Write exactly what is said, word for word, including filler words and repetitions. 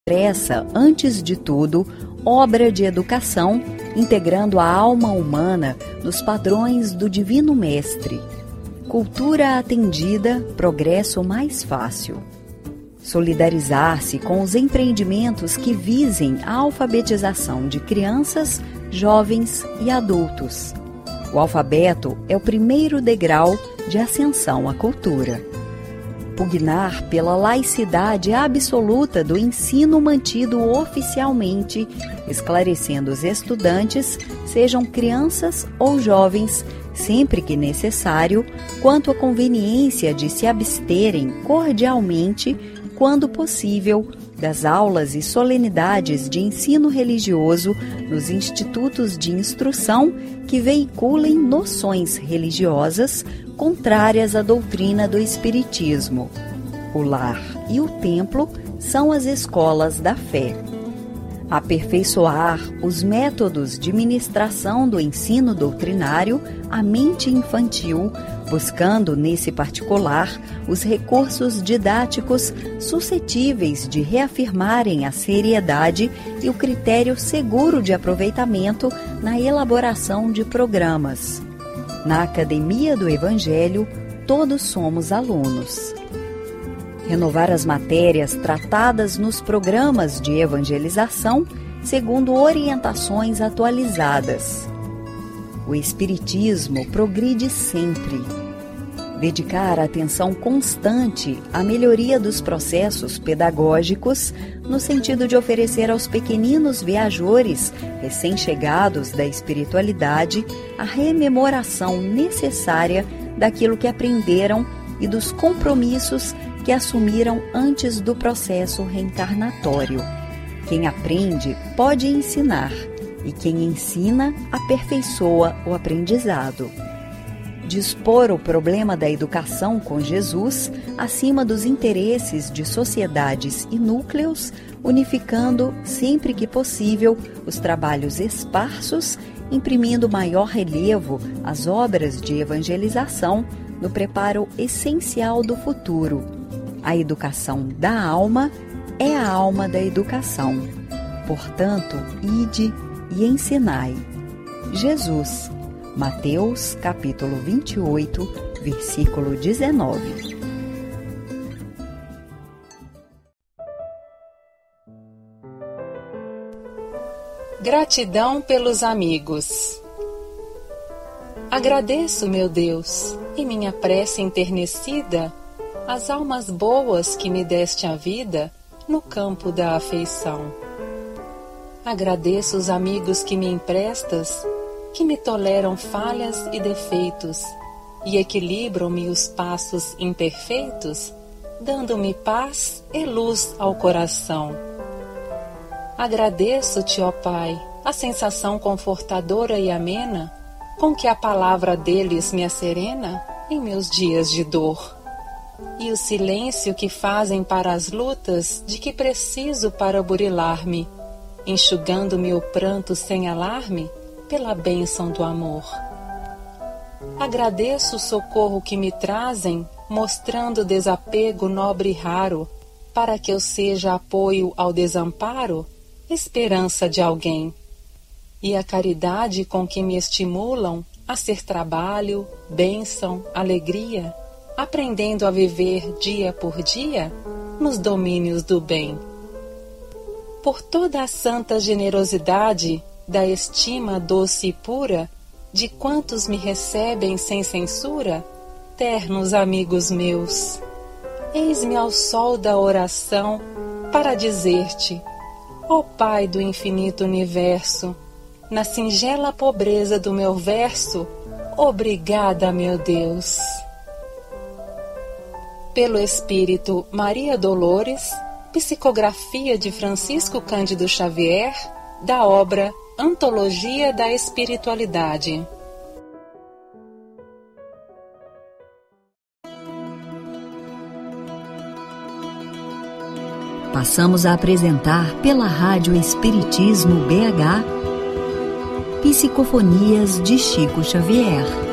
expressa, antes de tudo, obra de educação, integrando a alma humana nos padrões do Divino Mestre. Cultura atendida, progresso mais fácil. Solidarizar-se com os empreendimentos que visem a alfabetização de crianças, jovens e adultos. O alfabeto é o primeiro degrau de ascensão à cultura. Pugnar pela laicidade absoluta do ensino mantido oficialmente, esclarecendo os estudantes, sejam crianças ou jovens, sempre que necessário, quanto à conveniência de se absterem cordialmente, quando possível, das aulas e solenidades de ensino religioso nos institutos de instrução que veiculem noções religiosas contrárias à doutrina do Espiritismo. O lar e o templo são as escolas da fé. Aperfeiçoar os métodos de ministração do ensino doutrinário à mente infantil, buscando, nesse particular, os recursos didáticos suscetíveis de reafirmarem a seriedade e o critério seguro de aproveitamento na elaboração de programas. Na Academia do Evangelho, todos somos alunos. Renovar as matérias tratadas nos programas de evangelização, segundo orientações atualizadas. O Espiritismo progride sempre. Dedicar atenção constante à melhoria dos processos pedagógicos, no sentido de oferecer aos pequeninos viajores, recém-chegados da espiritualidade, a rememoração necessária daquilo que aprenderam e dos compromissos que assumiram antes do processo reencarnatório. Quem aprende pode ensinar, e quem ensina aperfeiçoa o aprendizado. Dispor o problema da educação com Jesus acima dos interesses de sociedades e núcleos, unificando, sempre que possível, os trabalhos esparsos, imprimindo maior relevo às obras de evangelização no preparo essencial do futuro. A educação da alma é a alma da educação. Portanto, ide e ensinai. Jesus, Mateus, capítulo vinte e oito, versículo dezenove. Gratidão pelos amigos. Agradeço, meu Deus, e minha prece enternecida, as almas boas que me deste a vida no campo da afeição. Agradeço os amigos que me emprestas, que me toleram falhas e defeitos, e equilibram-me os passos imperfeitos, dando-me paz e luz ao coração. Agradeço-te, ó Pai, a sensação confortadora e amena, com que a palavra deles me acerena em meus dias de dor. E o silêncio que fazem para as lutas de que preciso para burilar-me, enxugando-me o pranto sem alarme pela bênção do amor. Agradeço o socorro que me trazem, mostrando desapego nobre e raro, para que eu seja apoio ao desamparo, esperança de alguém. E a caridade com que me estimulam a ser trabalho, bênção, alegria, aprendendo a viver dia por dia nos domínios do bem. Por toda a santa generosidade da estima doce e pura de quantos me recebem sem censura, ternos amigos meus, eis-me ao sol da oração para dizer-te, ó Pai do infinito universo, na singela pobreza do meu verso, obrigada, meu Deus. Pelo Espírito Maria Dolores, psicografia de Francisco Cândido Xavier, da obra Antologia da Espiritualidade. Passamos a apresentar pela Rádio Espiritismo B H Psicofonias de Chico Xavier.